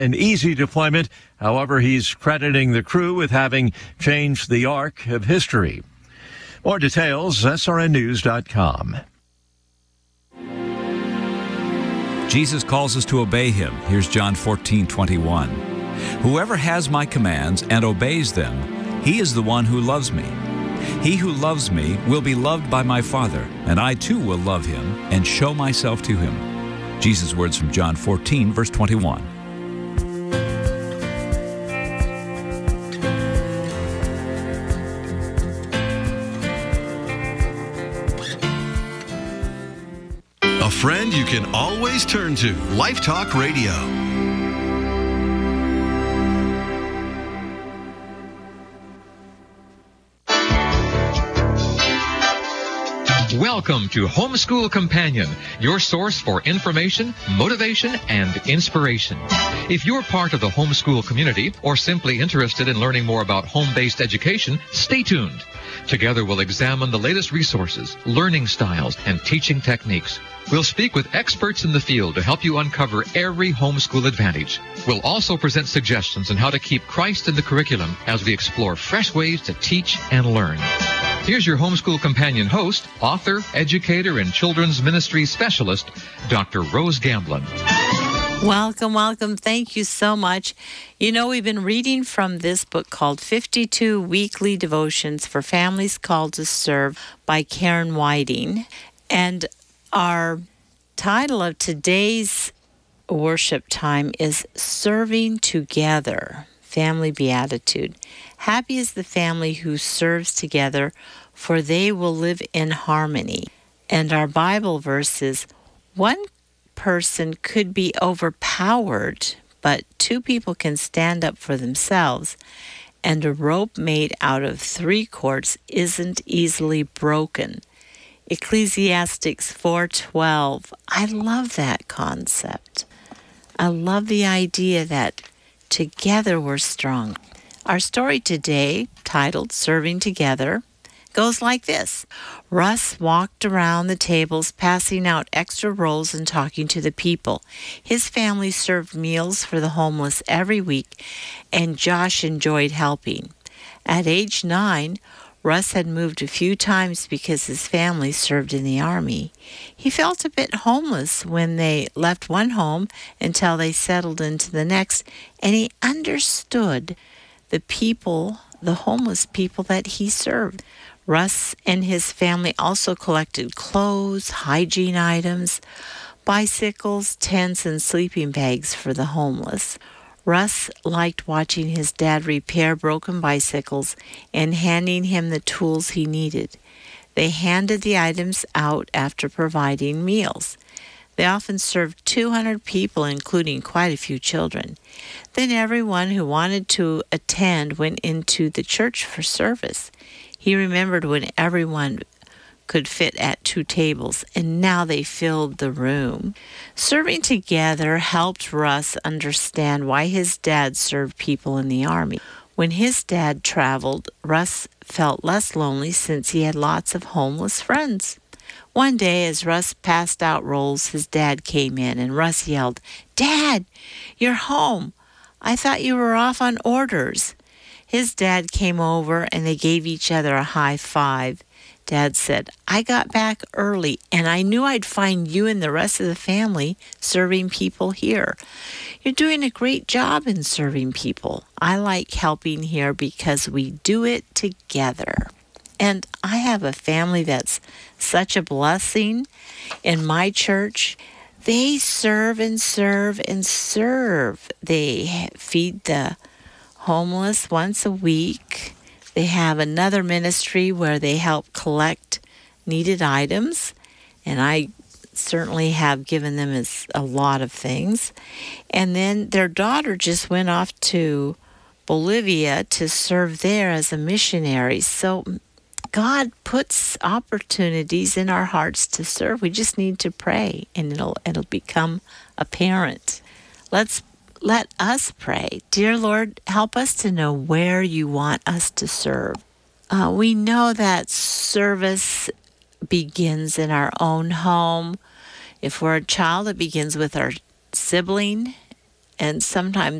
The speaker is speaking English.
an easy deployment. However, he's crediting the crew with having changed the arc of history. More details, srnnews.com. Jesus calls us to obey him. Here's John 14:21. Whoever has my commands and obeys them, he is the one who loves me. He who loves me will be loved by my Father, and I too will love him and show myself to him. Jesus' words from John 14, verse 21. A friend you can always turn to. Life Talk Radio. Welcome to Homeschool Companion, your source for information, motivation, and inspiration. If you're part of the homeschool community or simply interested in learning more about home-based education, stay tuned. Together we'll examine the latest resources, learning styles, and teaching techniques. We'll speak with experts in the field to help you uncover every homeschool advantage. We'll also present suggestions on how to keep Christ in the curriculum as we explore fresh ways to teach and learn. Here's your Homeschool Companion host, author, educator, and children's ministry specialist, Dr. Rose Gamblin. Welcome, welcome. Thank you so much. You know, we've been reading from this book called 52 Weekly Devotions for Families Called to Serve by Karen Whiting. And our title of today's worship time is Serving Together, Family Beatitude. Happy is the family who serves together, for they will live in harmony. And our Bible verse is, one person could be overpowered, but two people can stand up for themselves, and a rope made out of 3 cords isn't easily broken. Ecclesiastes 4:12. I love that concept. I love the idea that together we're strong. Our story today, titled Serving Together, goes like this. Russ walked around the tables, passing out extra rolls and talking to the people. His family served meals for the homeless every week, and Josh enjoyed helping. At age 9, Russ had moved a few times because his family served in the Army. He felt a bit homeless when they left one home until they settled into the next, and he understood the homeless people that he served. Russ and his family also collected clothes, hygiene items, bicycles, tents, and sleeping bags for the homeless. Russ liked watching his dad repair broken bicycles and handing him the tools he needed. They handed the items out after providing meals. They often served 200 people, including quite a few children. Then everyone who wanted to attend went into the church for service. He remembered when everyone could fit at 2 tables, and now they filled the room. Serving together helped Russ understand why his dad served people in the Army. When his dad traveled, Russ felt less lonely since he had lots of homeless friends. One day, as Russ passed out rolls, his dad came in, and Russ yelled, "Dad, you're home. I thought you were off on orders." His dad came over, and they gave each other a high five. Dad said, "I got back early, and I knew I'd find you and the rest of the family serving people here. You're doing a great job in serving people. I like helping here because we do it together. And I have a family that's such a blessing in my church. They serve and serve and serve. They feed the homeless once a week. They have another ministry where they help collect needed items, and I certainly have given them a lot of things. And then their daughter just went off to Bolivia to serve there as a missionary. So God puts opportunities in our hearts to serve. We just need to pray, and it'll become apparent. Let us pray. Dear Lord, help us to know where you want us to serve. We know that service begins in our own home. If we're a child, it begins with our sibling, and sometimes